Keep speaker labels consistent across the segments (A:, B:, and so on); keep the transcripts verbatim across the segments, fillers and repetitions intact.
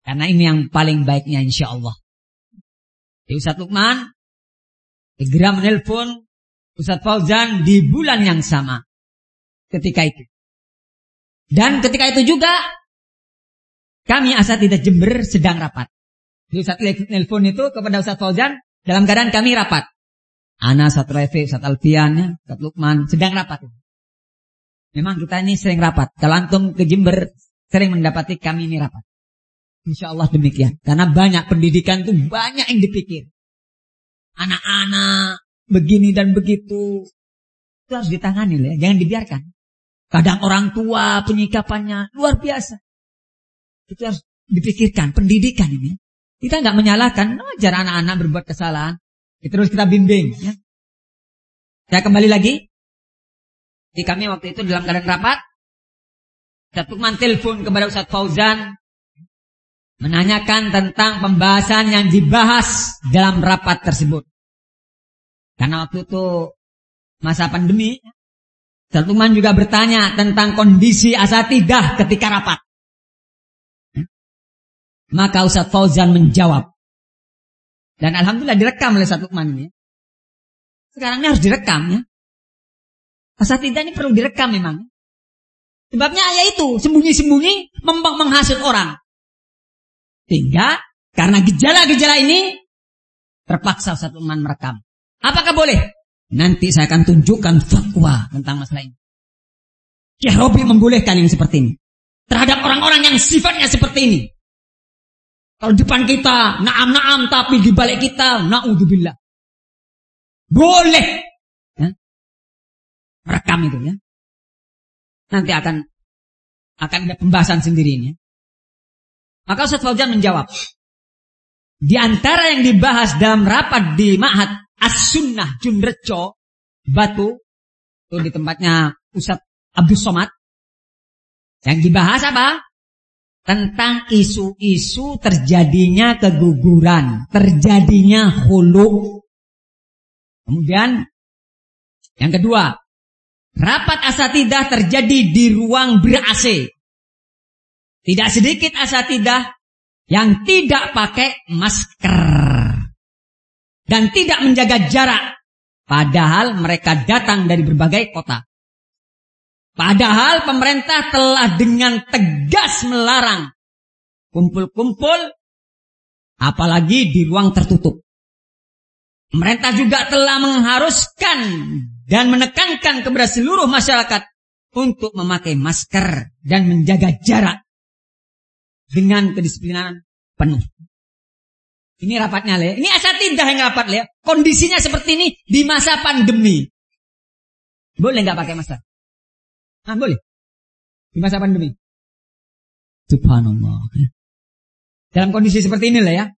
A: Karena ini yang paling baiknya insya Allah. Jadi Ustaz Lukman segera menelpon Ustaz Fauzan di bulan yang sama ketika itu. Dan ketika itu juga kami Asatidzah Jember sedang rapat. Jadi Ustaz nelpon itu kepada Ustaz Fauzan dalam keadaan kami rapat. Ana, Ustaz Refi, Ustaz Alfian, Ustaz Lukman sedang rapat. Memang kita ini sering rapat. Kalau antum ke Jember sering mendapati kami ini rapat. Insya Allah demikian. Karena banyak pendidikan itu banyak yang dipikir. Anak-anak begini dan begitu. Itu harus ditangani ya. Jangan dibiarkan. Kadang orang tua penyikapannya luar biasa. Itu harus dipikirkan. Pendidikan ini. Kita nggak menyalahkan. Wajar anak-anak berbuat kesalahan. Terus kita bimbing. Ya. Saya kembali lagi. Di kami waktu itu dalam keadaan rapat. Ustaz Lukman telepon kepada Ustaz Fauzan. Menanyakan tentang pembahasan yang dibahas dalam rapat tersebut. Karena waktu itu masa pandemi. Ustaz Lukman juga bertanya tentang kondisi asatidzah ketika rapat. Maka Ustaz Fauzan menjawab. Dan alhamdulillah direkam oleh Ustaz Lukman ini. Sekarang ini harus direkam ya. Asatidzah ini perlu direkam memang. Sebabnya ayat itu sembunyi-sembunyi menghasut orang. Sehingga karena gejala-gejala ini terpaksa Ustaz Lukman merekam. Apakah boleh? Nanti saya akan tunjukkan fatwa tentang masalah ini. Syekh Robi membolehkan yang seperti ini. Terhadap orang-orang yang sifatnya seperti ini. Kalau depan kita naam-naam tapi di balik kita na'udzubillah. Boleh. Ya? Rekam itu ya. Nanti akan akan ada pembahasan sendiri ini. Maka Ustaz Fauzan menjawab. Di antara yang dibahas dalam rapat di Ma'had As-Sunnah Junrejo Batu, itu di tempatnya Ustaz Abdul Somad. Yang dibahas apa? Tentang isu-isu terjadinya keguguran, terjadinya khulu. Kemudian yang kedua, rapat asatidzah terjadi di ruang ber-A C. Tidak sedikit asatidzah yang tidak pakai masker dan tidak menjaga jarak, padahal mereka datang dari berbagai kota. Padahal pemerintah telah dengan tegas melarang kumpul-kumpul, apalagi di ruang tertutup. Pemerintah juga telah mengharuskan dan menekankan kepada seluruh masyarakat untuk memakai masker dan menjaga jarak dengan kedisiplinan penuh. Ini rapatnya, Le. Ini asatidzah yang rapat, Le. Kondisinya seperti ini di masa pandemi. Boleh nggak pakai masker? Ah, boleh. Di masa pandemi. Subhanallah. Dalam kondisi seperti ini, Le, ya.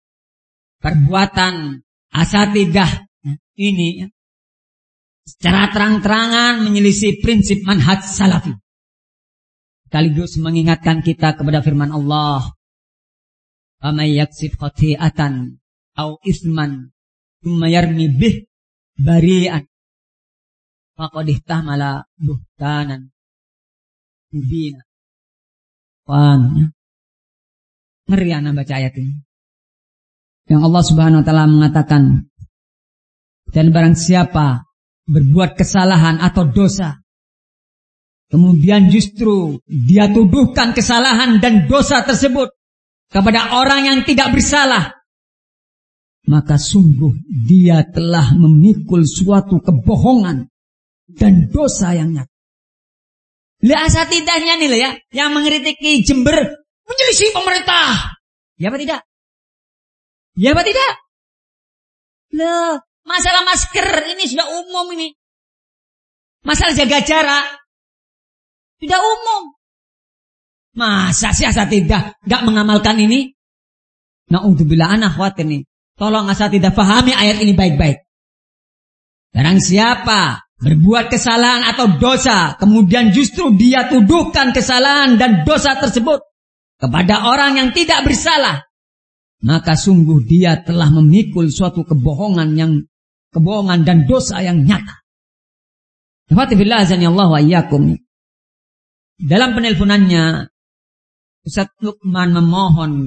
A: Perbuatan asatidzah ini ya, secara terang-terangan menyelisih prinsip manhaj salafi. Sekaligus mengingatkan kita kepada firman Allah. Amay yaksib khati'atan au isman thumma yarmi bih bari'an faqad ihtamala buhtanan mubina. Wah, ngeri anak baca ayat ini. Yang Allah Subhanahu wa taala mengatakan, dan barang siapa berbuat kesalahan atau dosa, kemudian justru dia tuduhkan kesalahan dan dosa tersebut kepada orang yang tidak bersalah, maka sungguh dia telah memikul suatu kebohongan dan dosa yang nyata. Lihat asatidahnya nih ya, yang mengkritiki Jember menyelisih pemerintah. Ya apa tidak? Ya apa tidak? Loh, masalah masker ini sudah umum ini. Masalah jaga jarak sudah umum. Masa sih asatidzah gak mengamalkan ini? Na'udzubillah, ana khawatir nih. Tolong asatidzah pahami ayat ini baik-baik. Barang siapa berbuat kesalahan atau dosa, kemudian justru dia tuduhkan kesalahan dan dosa tersebut kepada orang yang tidak bersalah, maka sungguh dia telah memikul suatu kebohongan yang kebohongan dan dosa yang nyata. Alhamdulillah azanillahu wa iyyakum. Dalam penelponannya Ustaz Lukman memohon